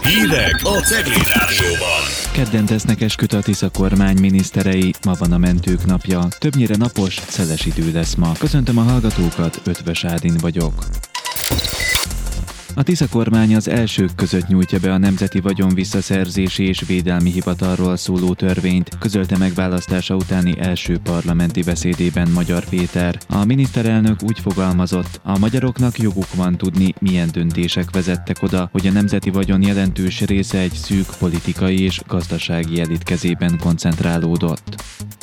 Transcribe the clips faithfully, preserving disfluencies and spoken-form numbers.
Hírek a Cegléd Rádióban. Kedden tesznek esküt a Tisza kormány miniszterei, ma van a mentők napja. Többnyire napos, szeles idő lesz ma. Köszöntöm a hallgatókat, Ötvös Ádin vagyok. A Tisza kormány az elsők között nyújtja be a Nemzeti Vagyon Visszaszerzési és Védelmi Hivatalról szóló törvényt, közölte meg választása utáni első parlamenti beszédében Magyar Péter. A miniszterelnök úgy fogalmazott, a magyaroknak joguk van tudni, milyen döntések vezettek oda, hogy a nemzeti vagyon jelentős része egy szűk politikai és gazdasági elit kezében koncentrálódott.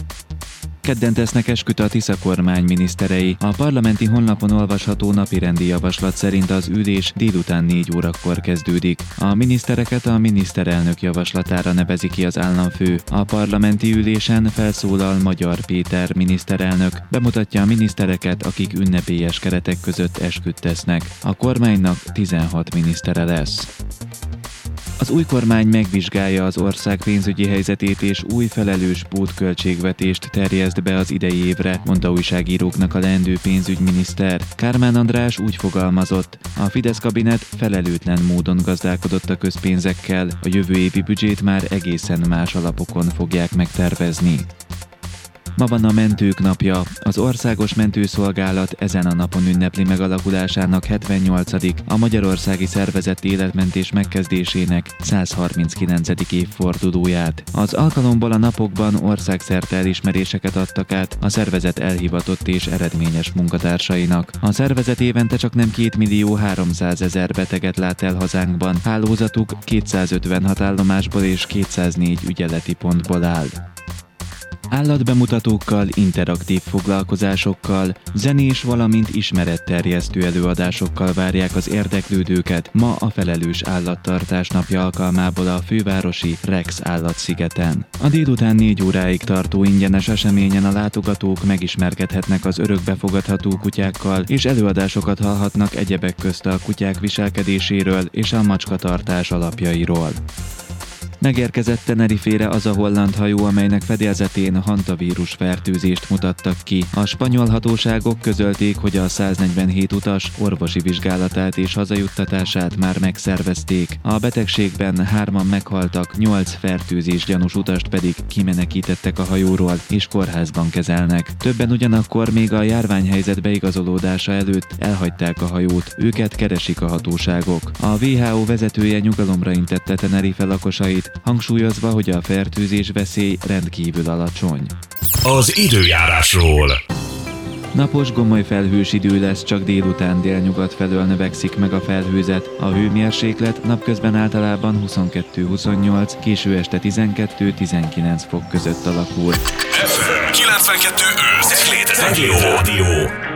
Kedden tesznek esküt a Tisza kormány miniszterei. A parlamenti honlapon olvasható napirendi javaslat szerint az ülés délután négy órakor kezdődik. A minisztereket a miniszterelnök javaslatára nevezi ki az államfő. A parlamenti ülésen felszólal Magyar Péter miniszterelnök, bemutatja a minisztereket, akik ünnepélyes keretek között esküt tesznek. A kormánynak tizenhat minisztere lesz. Az új kormány megvizsgálja az ország pénzügyi helyzetét és új felelős pótköltségvetést terjeszt be az idei évre, mondta újságíróknak a leendő pénzügyminiszter. Kármán András úgy fogalmazott, a Fidesz kabinet felelőtlen módon gazdálkodott a közpénzekkel, a jövő évi büdzsét már egészen más alapokon fogják megtervezni. Ma van a mentők napja. Az Országos Mentőszolgálat ezen a napon ünnepli megalakulásának hetvennyolcadik a magyarországi szervezett életmentés megkezdésének száz harminckilencedik évfordulóját. Az alkalomból a napokban országszerte elismeréseket adtak át a szervezet elhivatott és eredményes munkatársainak. A szervezet évente csak nem két millió háromszázezer beteget lát el hazánkban, hálózatuk kétszázötvenhat állomásból és kétszáznégy ügyeleti pontból áll. Állatbemutatókkal, interaktív foglalkozásokkal, zenés, valamint ismeretterjesztő előadásokkal várják az érdeklődőket ma a felelős állattartás napja alkalmából a fővárosi Rex állatszigeten. A délután négy óráig tartó ingyenes eseményen a látogatók megismerkedhetnek az örökbefogadható kutyákkal, és előadásokat hallhatnak egyebek közt a kutyák viselkedéséről és a macskatartás alapjairól. Megérkezett Tenerifére az a holland hajó, amelynek fedélzetén hantavírus fertőzést mutattak ki. A spanyol hatóságok közölték, hogy a száznegyvenhét utas orvosi vizsgálatát és hazajuttatását már megszervezték. A betegségben hárman meghaltak, nyolc fertőzés gyanús utast pedig kimenekítettek a hajóról és kórházban kezelnek. Többen ugyanakkor még a járványhelyzet beigazolódása előtt elhagyták a hajót, őket keresik a hatóságok. A dupla vé há ó vezetője nyugalomra intette Tenerife lakosait, hangsúlyozva, hogy a fertőzés veszély rendkívül alacsony. Az időjárásról. Napos, gomoly felhős idő lesz, csak délután délnyugat felől növekszik meg a felhőzet. A hőmérséklet napközben általában huszonkettő-huszonnyolc, késő este tizenkettő-tizenkilenc fok között alakul. ef em kilencvenkettő öt Cegléd Rádió.